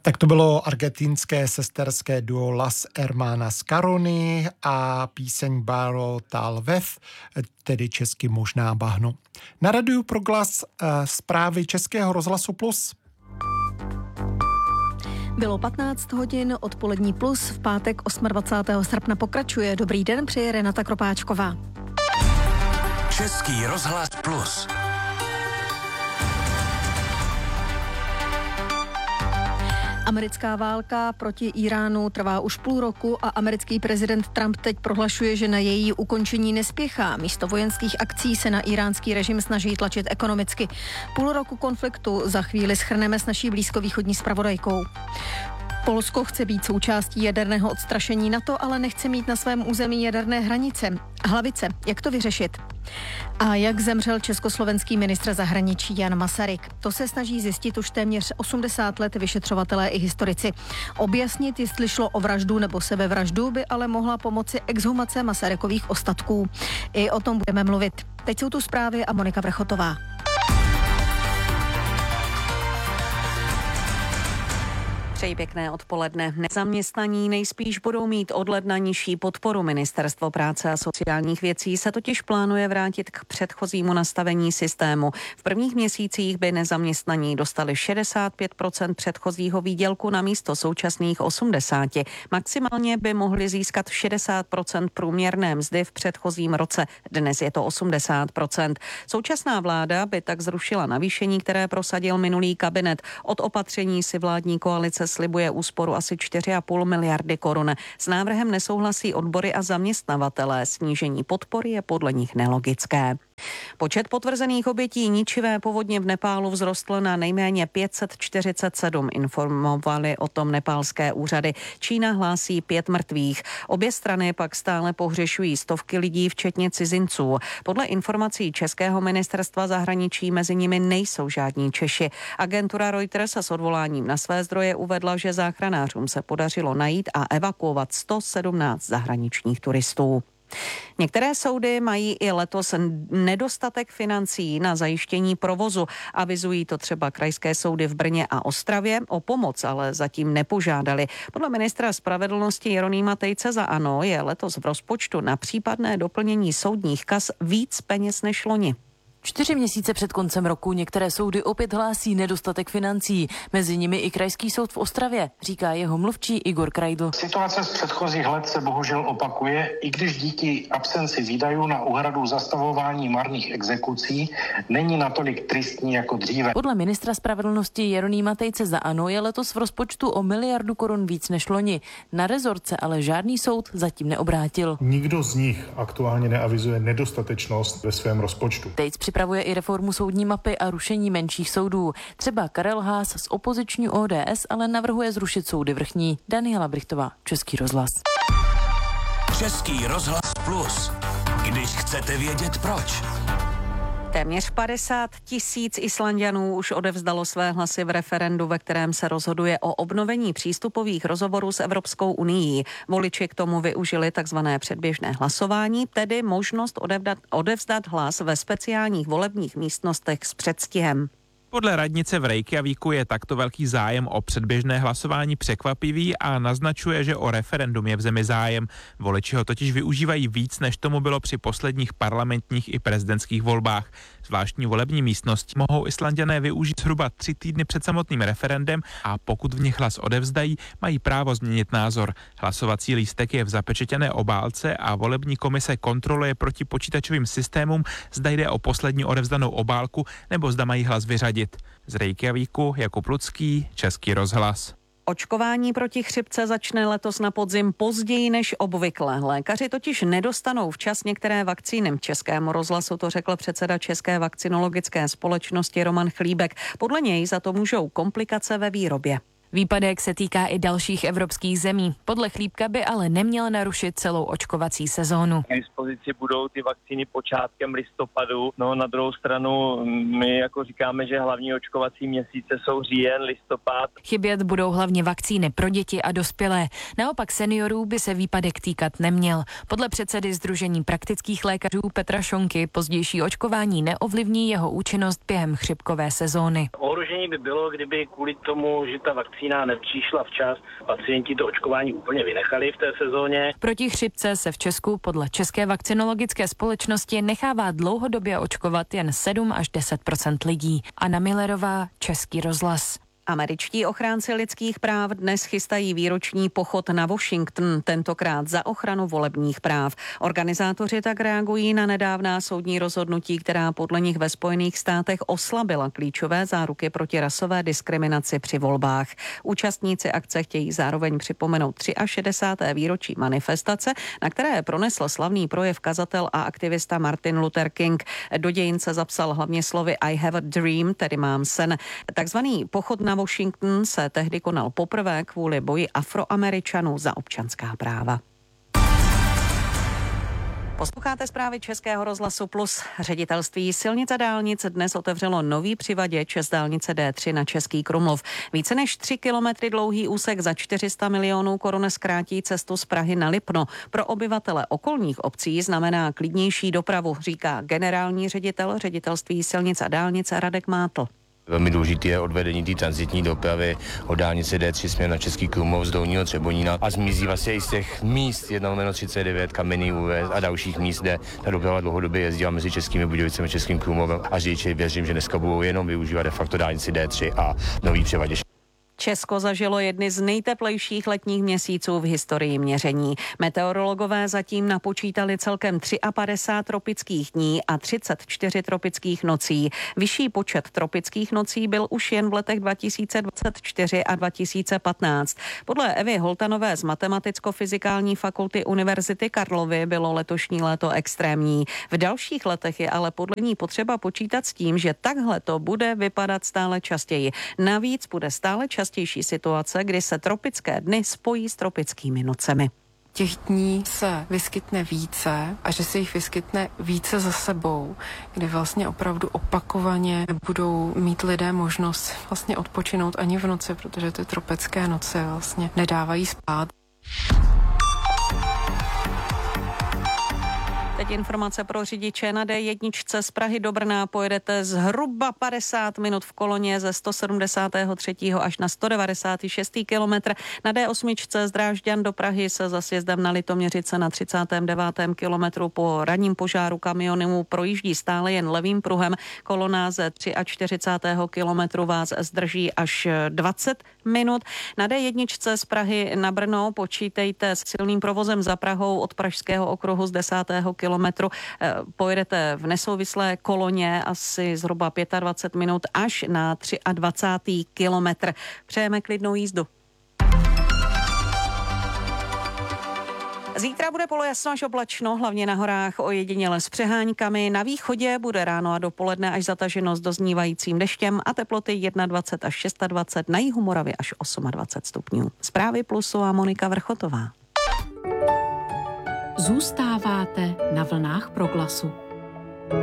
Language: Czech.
Tak to bylo argentinské sesterské duo Las Hermanas Caroni a píseň Barro tal vez, tedy česky možná bahno. Na Radiu Proglas zprávy Českého rozhlasu Plus. Bylo 15 hodin, odpolední Plus v pátek 28. srpna pokračuje. Dobrý den, přeje Renata Kropáčková. Český rozhlas Plus. Americká válka proti Iránu trvá už půl roku a americký prezident Trump teď prohlašuje, že na její ukončení nespěchá. Místo vojenských akcí se na iránský režim snaží tlačit ekonomicky. Půl roku konfliktu za chvíli shrneme s naší blízkovýchodní zpravodajkou. Polsko chce být součástí jaderného odstrašení NATO, ale nechce mít na svém území jaderné hlavice. Jak to vyřešit? A jak zemřel československý ministr zahraničí Jan Masaryk? To se snaží zjistit už téměř 80 let vyšetřovatelé i historici. Objasnit, jestli šlo o vraždu nebo sebevraždu, by ale mohla pomoci exhumace Masarykových ostatků. I o tom budeme mluvit. Teď jsou tu zprávy a Monika Vrchotová. Přeji pěkné odpoledne. Nezaměstnaní nejspíš budou mít od ledna nižší podporu. Ministerstvo práce a sociálních věcí se totiž plánuje vrátit k předchozímu nastavení systému. V prvních měsících by nezaměstnaní dostali 65% předchozího výdělku na místo současných 80%. Maximálně by mohli získat 60% průměrné mzdy v předchozím roce. Dnes je to 80%. Současná vláda by tak zrušila navýšení, které prosadil minulý kabinet. Od opatření si vládní koalice slibuje úsporu asi 4,5 miliardy korun. S návrhem nesouhlasí odbory a zaměstnavatelé. Snížení podpory je podle nich nelogické. Počet potvrzených obětí ničivé povodně v Nepálu vzrostl na nejméně 547, informovali o tom nepálské úřady. Čína hlásí 5 mrtvých. Obě strany pak stále pohřešují stovky lidí, včetně cizinců. Podle informací Českého ministerstva zahraničí mezi nimi nejsou žádní Češi. Agentura Reuters s odvoláním na své zdroje uvedla, že záchranářům se podařilo najít a evakuovat 117 zahraničních turistů. Některé soudy mají i letos nedostatek financí na zajištění provozu. Avizují to třeba krajské soudy v Brně a Ostravě. O pomoc ale zatím nepožádali. Podle ministra spravedlnosti Jeronýma Tejce za ANO je letos v rozpočtu na případné doplnění soudních kas víc peněz než loni. 4 měsíce před koncem roku některé soudy opět hlásí nedostatek financí. Mezi nimi i krajský soud v Ostravě, říká jeho mluvčí Igor Krajdl. Situace z předchozích let se bohužel opakuje, i když díky absenci výdajů na úhradu zastavování marných exekucí není natolik tristní jako dříve. Podle ministra spravedlnosti Jeronýma Tejce za ANO je letos v rozpočtu o 1 miliardu korun víc než loni. Na rezort se ale žádný soud zatím neobrátil. Nikdo z nich aktuálně neavizuje nedostatečnost ve svém rozpočtu. Připravuje i reformu soudní mapy a rušení menších soudů. Třeba Karel Haas z opoziční ODS ale navrhuje zrušit soudy vrchní. Daniela Brichtová, Český rozhlas. Český rozhlas Plus. Když chcete vědět proč. Téměř 50 000 Islanďanů už odevzdalo své hlasy v referendu, ve kterém se rozhoduje o obnovení přístupových rozhovorů s Evropskou unií. Voliči k tomu využili takzvané předběžné hlasování, tedy možnost odevzdat hlas ve speciálních volebních místnostech s předstihem. Podle radnice v Reykjavíku je takto velký zájem o předběžné hlasování překvapivý a naznačuje, že o referendum je v zemi zájem. Voliči ho totiž využívají víc, než tomu bylo při posledních parlamentních i prezidentských volbách. Zvláštní volební místnosti mohou Islanďané využít zhruba 3 týdny před samotným referendem a pokud v nich hlas odevzdají, mají právo změnit názor. Hlasovací lístek je v zapečetěné obálce a volební komise kontroluje proti počítačovým systémům, zda jde o poslední odevzdanou obálku nebo zda mají hlas vyřadit. Z Reykjavíku Jakub Lucký, Český rozhlas. Očkování proti chřipce začne letos na podzim později než obvykle. Lékaři totiž nedostanou včas některé vakcíny. Českému rozhlasu to řekl předseda České vakcinologické společnosti Roman Chlíbek. Podle něj za to můžou komplikace ve výrobě. Výpadek se týká i dalších evropských zemí. Podle Chlíbka by ale neměl narušit celou očkovací sezónu. K dispozici budou ty vakcíny počátkem listopadu. No na druhou stranu my jako říkáme, že hlavní očkovací měsíce jsou říjen, listopad. Chybět budou hlavně vakcíny pro děti a dospělé. Naopak seniorů by se výpadek týkat neměl. Podle předsedy Sdružení praktických lékařů Petra Šonky pozdější očkování neovlivní jeho účinnost během chřipkové sezóny. Ohrožení by bylo, kdyby kvůli tomu, že ta vakcína vakcína nepřišla včas. Pacienti to očkování úplně vynechali v té sezóně. Proti chřipce se v Česku podle České vakcinologické společnosti nechává dlouhodobě očkovat jen 7 až 10% lidí. Anna Millerová, Český rozhlas. Američtí ochránci lidských práv dnes chystají výroční pochod na Washington, tentokrát za ochranu volebních práv. Organizátoři tak reagují na nedávná soudní rozhodnutí, která podle nich ve Spojených státech oslabila klíčové záruky proti rasové diskriminaci při volbách. Účastníci akce chtějí zároveň připomenout 63. výročí manifestace, na které pronesl slavný projev kazatel a aktivista Martin Luther King. Do dějin se zapsal hlavně slovy I have a dream, tedy mám sen. Takzvaný pochod na Washington se tehdy konal poprvé kvůli boji Afroameričanů za občanská práva. Posloucháte zprávy Českého rozhlasu Plus. Ředitelství silnic a dálnic dnes otevřelo nový přivaděč z dálnice D3 na Český Krumlov. Více než 3 kilometry dlouhý úsek za 400 milionů korun zkrátí cestu z Prahy na Lipno. Pro obyvatele okolních obcí znamená klidnější dopravu, říká generální ředitel ředitelství silnic a dálnic Radek Mátl. Velmi důležité je odvedení té tranzitní dopravy od dálnice D3 směrem na Český Krumlov z Dolního Třebonína a zmizí vlastně i z těch míst 1/39, Kamenný újezd a dalších míst, kde ta doprava dlouhodobě jezdila mezi Českými Budějovicemi a Českým Krumlovem a řidiči věřím, že dneska budou jenom využívat de facto dálnici D3 a nový převaděč. Česko zažilo jedny z nejteplejších letních měsíců v historii měření. Meteorologové zatím napočítali celkem 53 tropických dní a 34 tropických nocí. Vyšší počet tropických nocí byl už jen v letech 2024 a 2015. Podle Evy Holtanové z Matematicko-fyzikální fakulty Univerzity Karlovy bylo letošní léto extrémní. V dalších letech je ale podle ní potřeba počítat s tím, že takhle to bude vypadat stále častěji. Navíc bude stále častější situace, kdy se tropické dny spojí s tropickými nocemi. Těch dní se vyskytne více a že se jich vyskytne více za sebou, kdy vlastně opravdu opakovaně budou mít lidé možnost vlastně odpočinout ani v noci, protože ty tropické noci vlastně nedávají spát. Teď informace pro řidiče. Na D1 z Prahy do Brna pojedete zhruba 50 minut v koloně ze 173. až na 196. kilometr. Na D8 z Drážďan do Prahy se za sjezdem na Litoměřice na 39. kilometru po ranním požáru kamionů projíždí stále jen levým pruhem. Kolona ze 43. kilometru vás zdrží až 20 minut. Na D1 z Prahy na Brno počítejte s silným provozem za Prahou od Pražského okruhu z 10. kilometru. Pojedete v nesouvislé koloně asi zhruba 25 minut až na 23. kilometr. Přejeme klidnou jízdu. Zítra bude polojasno až oblačno, hlavně na horách ojediněle s přeháňkami. Na východě bude ráno a dopoledne až zataženo s doznívajícím deštěm a teploty 21 až 26, na jihu Moravy až 28 stupňů. Zprávy Plusu a Monika Vrchotová. Zůstáváte na vlnách Proglasu.